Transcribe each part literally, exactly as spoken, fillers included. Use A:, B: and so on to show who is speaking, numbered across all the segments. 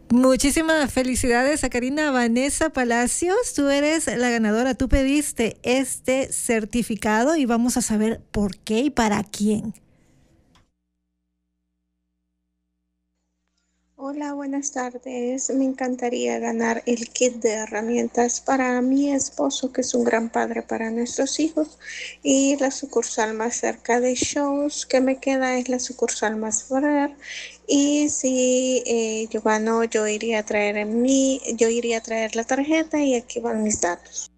A: Muchísimas felicidades a Karina Vanessa Palacios. Tú eres la ganadora. Tú pediste este certificado y vamos a saber por qué y para quién.
B: Hola, buenas tardes. Me encantaría ganar el kit de herramientas para mi esposo, que es un gran padre para nuestros hijos. Y la sucursal más cerca de shows que me queda es la sucursal más Forever. Y si eh, yo gano, yo iría a traer mi, yo iría a traer la tarjeta y aquí van mis datos.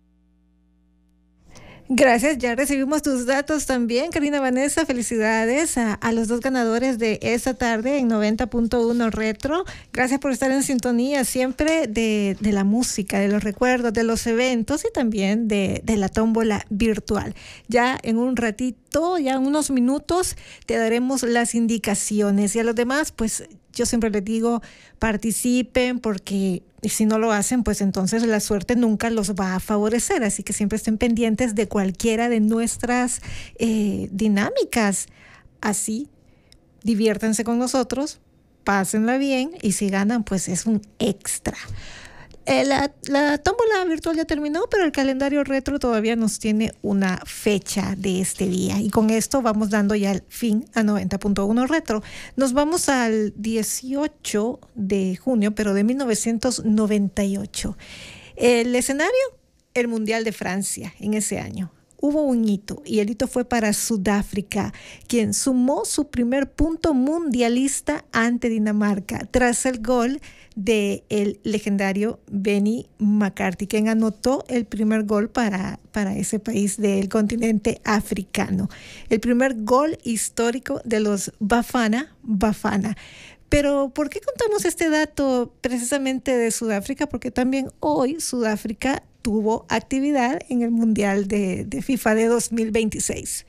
A: Gracias, ya recibimos tus datos también, Karina Vanessa. Felicidades a, a los dos ganadores de esta tarde en noventa punto uno Retro. Gracias por estar en sintonía siempre de, de la música, de los recuerdos, de los eventos y también de, de la tómbola virtual. Ya en un ratito, ya en unos minutos, te daremos las indicaciones y a los demás, pues yo siempre les digo, participen porque si no lo hacen, pues entonces la suerte nunca los va a favorecer. Así que siempre estén pendientes de cualquiera de nuestras eh, dinámicas. Así, diviértanse con nosotros, pásenla bien y si ganan, pues es un extra. Eh, la, la tómbola virtual ya terminó, pero el calendario retro todavía nos tiene una fecha de este día. Y con esto vamos dando ya el fin a noventa punto uno Retro. Nos vamos al dieciocho de junio, pero de mil novecientos noventa y ocho. El escenario, el Mundial de Francia en ese año. Hubo un hito y el hito fue para Sudáfrica, quien sumó su primer punto mundialista ante Dinamarca tras el gol del legendario Benny McCarthy, quien anotó el primer gol para, para ese país del continente africano. El primer gol histórico de los Bafana Bafana. Pero ¿por qué contamos este dato precisamente de Sudáfrica? Porque también hoy Sudáfrica tuvo actividad en el Mundial de, de FIFA de dos mil veintiséis.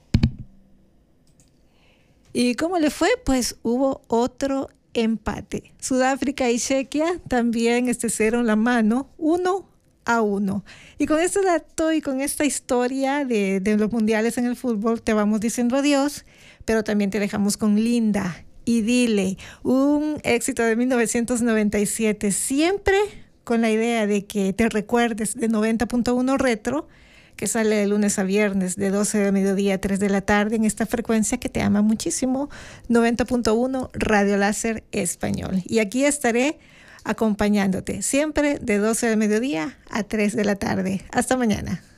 A: ¿Y cómo le fue? Pues hubo otro empate. Sudáfrica y Chequia también estrecharon la mano, uno a uno. Y con este dato y con esta historia de, de los mundiales en el fútbol, te vamos diciendo adiós, pero también te dejamos con Linda y Dile, un éxito de mil novecientos noventa y siete, siempre con la idea de que te recuerdes de noventa punto uno Retro, que sale de lunes a viernes de doce de mediodía a tres de la tarde en esta frecuencia que te ama muchísimo, noventa punto uno Radio Láser Español. Y aquí estaré acompañándote siempre de doce de mediodía a tres de la tarde. Hasta mañana.